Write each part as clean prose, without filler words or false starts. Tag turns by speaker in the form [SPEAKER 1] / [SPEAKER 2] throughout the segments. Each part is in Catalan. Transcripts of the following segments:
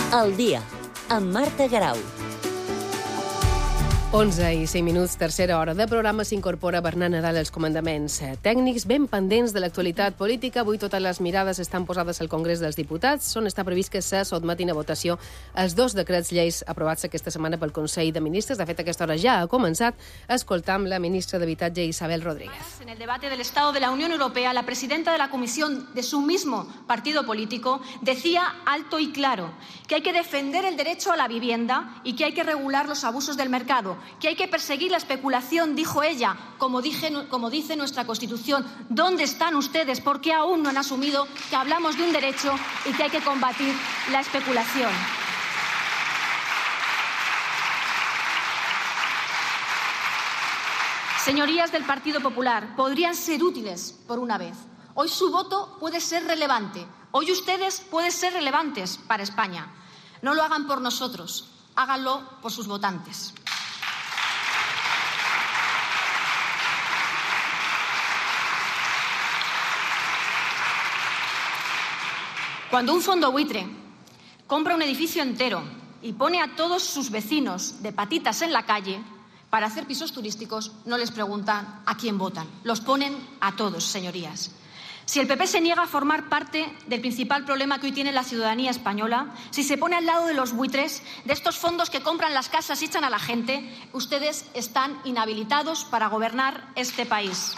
[SPEAKER 1] El dia, amb Marta Garau.
[SPEAKER 2] 11:05, tercera hora de programa. S'incorpora Bernat Nadal als comandaments tècnics, ben pendents de l'actualitat política. Avui totes les mirades estan posades al Congrés dels Diputats, on està previst que se sotmetin a votació els dos decrets lleis aprovats aquesta setmana pel Consell de Ministres. De fet, aquesta hora ja ha començat. Escoltam la ministra d'Habitatge, Isabel Rodríguez.
[SPEAKER 3] En el debate del Estado de la Unión Europea, la presidenta de la Comisión de su mismo partido político decía alto y claro que hay que defender el derecho a la vivienda y que hay que regular los abusos del mercado, que hay que perseguir la especulación, dijo ella, como dice nuestra Constitución. ¿Dónde están ustedes? ¿Por qué aún no han asumido que hablamos de un derecho y que hay que combatir la especulación? Señorías del Partido Popular, podrían ser útiles por una vez. Hoy su voto puede ser relevante. Hoy ustedes pueden ser relevantes para España. No lo hagan por nosotros, háganlo por sus votantes. Cuando un fondo buitre compra un edificio entero y pone a todos sus vecinos de patitas en la calle para hacer pisos turísticos, no les preguntan a quién votan. Los ponen a todos, señorías. Si el PP se niega a formar parte del principal problema que hoy tiene la ciudadanía española, si se pone al lado de los buitres, de estos fondos que compran las casas y echan a la gente, ustedes están inhabilitados para gobernar este país.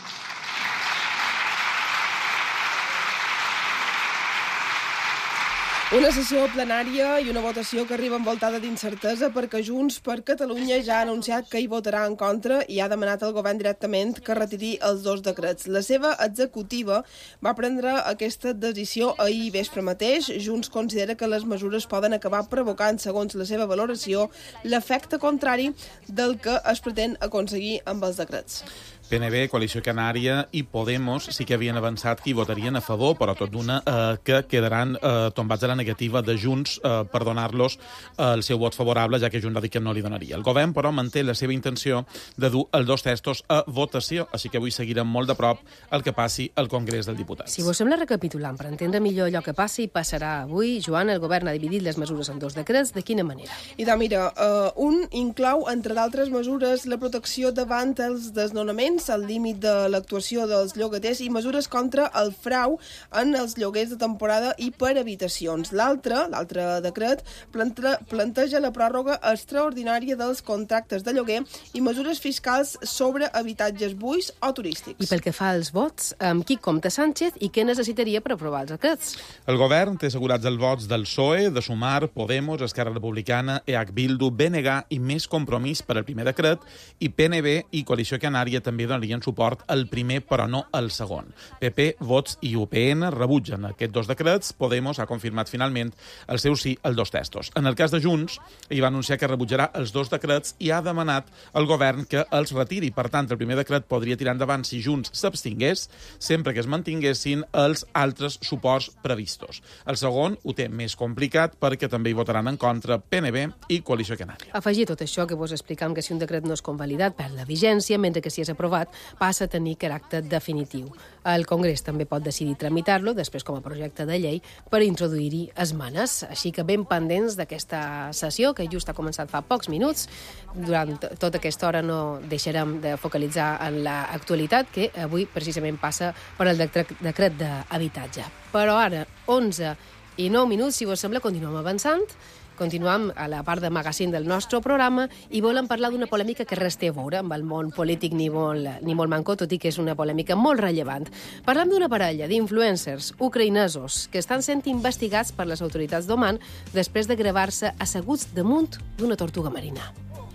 [SPEAKER 4] Una sessió plenària i una votació que arriba envoltada d'incertesa perquè Junts per Catalunya ja ha anunciat que hi votarà en contra i ha demanat al govern directament que retiri els dos decrets. La seva executiva va prendre aquesta decisió ahir vespre mateix. Junts considera que les mesures poden acabar provocant, segons la seva valoració, l'efecte contrari del que es pretén aconseguir amb els decrets.
[SPEAKER 5] PNB, Coalició Canària i Podemos sí que havien avançat que hi votarien a favor, però tot d'una que quedaran tombats a la negativa de Junts per donar-los el seu vot favorable, ja que Junts ha dit que no li donaria. El govern, però, manté la seva intenció de dur els dos textos a votació, així que avui seguirem molt de prop el que passi al Congrés dels Diputats.
[SPEAKER 2] Si vos sembla, recapitulant, per entendre millor allò que passi i passarà avui, Joan, el govern ha dividit les mesures en dos decrets. De quina manera?
[SPEAKER 4] I doncs, mira, un inclou, entre d'altres mesures, la protecció davant els desnonaments, el límit de l'actuació dels llogaters i mesures contra el frau en els lloguers de temporada i per habitacions. L'altre decret, planteja la pròrroga extraordinària dels contractes de lloguer i mesures fiscals sobre habitatges buits o turístics.
[SPEAKER 2] I pel que fa als vots, amb qui compta Sánchez i què necessitaria per aprovar els decrets?
[SPEAKER 5] El govern té assegurats els vots del PSOE, de Sumar, Podemos, Esquerra Republicana, EH Bildu, BNG i Més Compromís per al primer decret, i PNB i Coalició Canària també donarien suport al primer, però no al segon. PP, Vots i UPN rebutgen aquests dos decrets. Podemos ha confirmat finalment el seu sí als dos textos. En el cas de Junts, ell va anunciar que rebutjarà els dos decrets i ha demanat al govern que els retiri. Per tant, el primer decret podria tirar endavant si Junts s'abstingués, sempre que es mantinguessin els altres suports previstos. El segon ho té més complicat perquè també hi votaran en contra PNB i Coalició Canària.
[SPEAKER 2] Afegir tot això que vos explicam, que si un decret no és convalidat perd la vigència, mentre que si és aprovat passa a tenir caràcter definitiu. El Congrés també pot decidir tramitar-lo, després com a projecte de llei, per introduir-hi esmenes. Així que ben pendents d'aquesta sessió, que just ha començat fa pocs minuts. Durant tota aquesta hora no deixarem de focalitzar en l'actualitat, que avui precisament passa per el decret d'habitatge. Però ara, 11:09, si vos sembla, continuem avançant. Continuem a la part de magazine del nostre programa i volem parlar d'una polèmica que res té a veure amb el món polític ni molt manco, tot i que és una polèmica molt rellevant. Parlem d'una parella d'influencers ucraïnesos que estan sent investigats per les autoritats d'Oman després de gravar-se asseguts damunt d'una tortuga marina.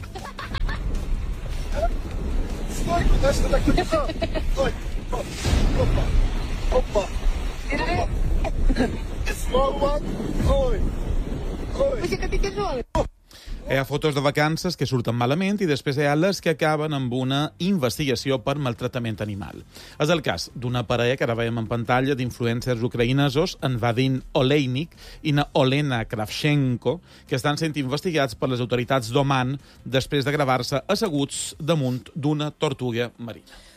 [SPEAKER 5] Hi ha fotos de vacances que surten malament i després hi ha les que acaben amb una investigació per maltractament animal. És el cas d'una parella que ara veiem en pantalla d'influencers ucraïnesos, en Vadim Oleinik i na Olena Kravchenko, que estan sent investigats per les autoritats d'Oman després de gravar-se asseguts damunt d'una tortuga marina.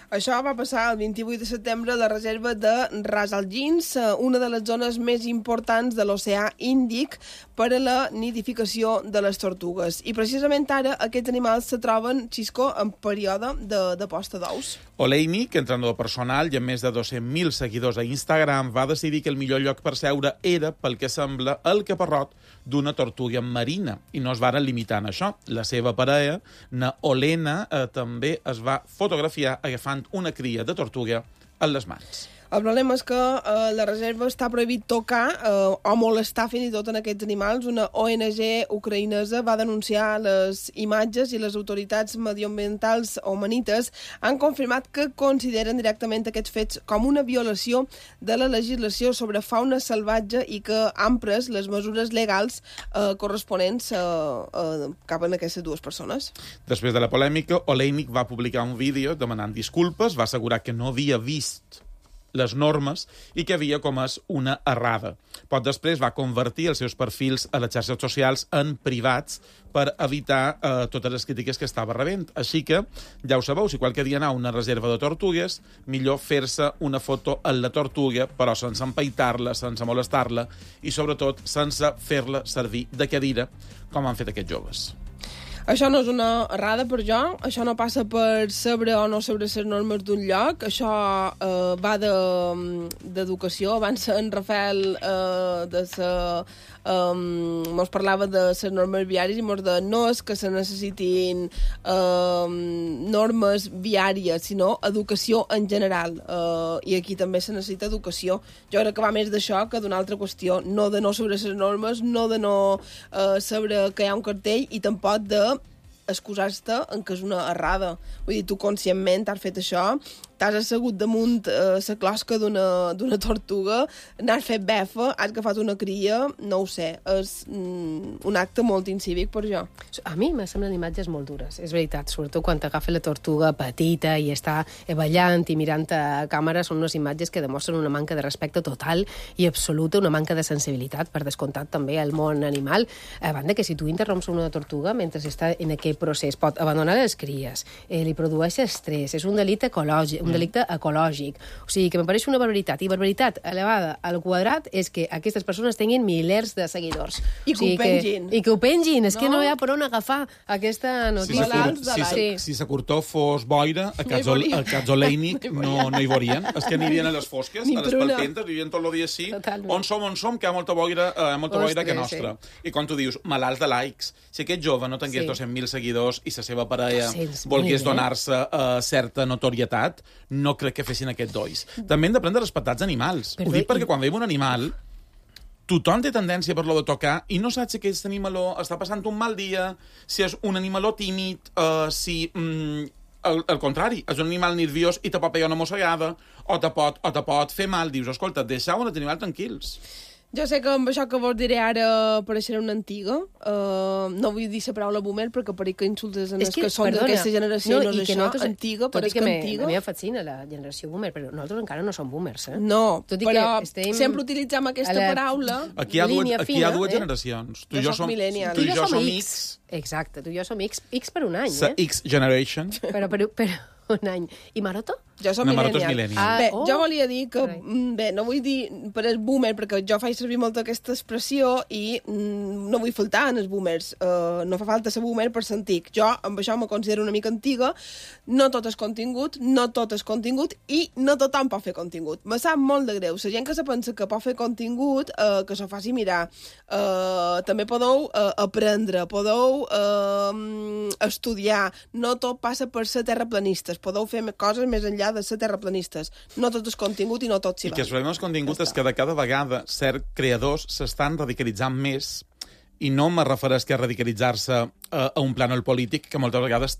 [SPEAKER 4] Això va passar el 28 de setembre a la reserva de Ras Al Ghins, una de les zones més importants de l'oceà Índic per a la nidificació de les tortugues. I precisament ara aquests animals se troben, Xisco, en període de posta d'ous.
[SPEAKER 5] Oleinik, entrenador personal i amb més de 200.000 seguidors a Instagram, va decidir que el millor lloc per seure era, pel que sembla, el caparrot d'una tortuga marina. I no es varen limitar en això. La seva parella, na Olena, també es va fotografiar agafant una cria de tortuga en les mans.
[SPEAKER 4] El problema és que la reserva està prohibit tocar o molestar fins i tot en aquests animals. Una ONG ucraïnesa va denunciar les imatges i les autoritats medioambientals humanites han confirmat que consideren directament aquests fets com una violació de la legislació sobre fauna salvatge i que han pres les mesures legals corresponents cap a aquestes dues persones.
[SPEAKER 5] Després de la polèmica, Oleinik va publicar un vídeo demanant disculpes, va assegurar que no havia vist les normes i que havia comès una errada. Poc després va convertir els seus perfils a les xarxes socials en privats per evitar totes les crítiques que estava rebent. Així que, ja ho sabeu, si qualque dia aneu a una reserva de tortugues, millor fer-se una foto amb la tortuga, però sense empaitar-la, sense molestar-la i, sobretot, sense fer-la servir de cadira, com han fet aquests joves.
[SPEAKER 4] Això no és una errada per jo, això no passa per saber o no saber les normes d'un lloc, això va d'educació. Abans en Rafael mos parlava de les normes viàries i mos de no és que se necessitin normes viàries, sinó educació en general. I aquí també se necessita educació. Jo crec que va més d'això que d'una altra qüestió, no de no saber les normes, no de no saber que hi ha un cartell i tampoc de excusar-te en que és una errada. Vull dir, tu conscientment has fet això, t'has assegut damunt la closca d'una tortuga, n'has fet befa, has agafat una cria, no ho sé, és un acte molt incívic per jo.
[SPEAKER 2] A mi me semblen imatges molt dures, és veritat, sobretot quan t'agafa la tortuga petita i està ballant i mirant a càmera, són unes imatges que demostren una manca de respecte total i absoluta, una manca de sensibilitat, per descomptat també al món animal, a banda que si tu interromps una tortuga mentre està en aquest procés, pot abandonar les cries, li produeix estrès, és un delicte ecològic, o sigui que em pareix una barbaritat, i barbaritat elevada al quadrat és que aquestes persones tinguin milers de seguidors.
[SPEAKER 4] I que ho pengin.
[SPEAKER 2] I que ho pengin, és que no hi ha per on agafar aquesta notícia.
[SPEAKER 5] Si la curtó fos boira, a Cats Oleinik no hi veurien. És que anirien a les fosques, a les palpentes, vivien tot el dia així. On som, que hi ha molta boira que nostra. I quan tu dius, malalts de likes, si aquest jove no tingués 200.000 seguidors i la seva parella volgués donar-se certa notorietat, no crec que fessin aquest dois. També hem d'aprendre a respectar els animals. Ho dic perquè quan veiem un animal, tothom té tendència per lo de tocar i no saps si aquest animaló està passant un mal dia, si és un animaló tímid, si al contrari, és un animal nerviós i te pot pegar una mossegada o te pot fer mal. Dius, escolta, deixeu els animals tranquils.
[SPEAKER 4] Jo sé que amb això que vos diré ara pareixerà una antiga. No vull dir la paraula boomer perquè per que insultes en els que són d'aquesta generació. No és això, antiga, però és que antiga.
[SPEAKER 2] A mi em fascina la generació boomer, però nosaltres encara no som boomers, eh?
[SPEAKER 4] No, però sempre utilitzem aquesta paraula.
[SPEAKER 5] Aquí hi ha dues generacions. Tu i jo som
[SPEAKER 4] millennials.
[SPEAKER 5] Tu i jo som X.
[SPEAKER 2] Exacte, tu i jo som X per un any,
[SPEAKER 5] eh? X generation.
[SPEAKER 2] Però un any. I Maroto?
[SPEAKER 4] Jo som millennial. Bé, jo volia dir que... Bé, no vull dir per el boomer, perquè jo faig servir molt aquesta expressió i no vull faltar en els boomers. No fa falta ser boomer per ser antic. Jo, amb això, me considero una mica antiga. No tot és contingut, i no tothom pot fer contingut. Me sap molt de greu. La gent que se pensa que pot fer contingut, que s'ho faci mirar. També podeu aprendre, podeu estudiar. No tot passa per ser terraplanistes. Podeu fer coses més enllà de ser terraplanistes. No tot és contingut i no tot s'hi val.
[SPEAKER 5] I que el problema del contingut és que de cada vegada certs creadors s'estan radicalitzant més i no me refereix que a radicalitzar-se a un plànol polític que moltes vegades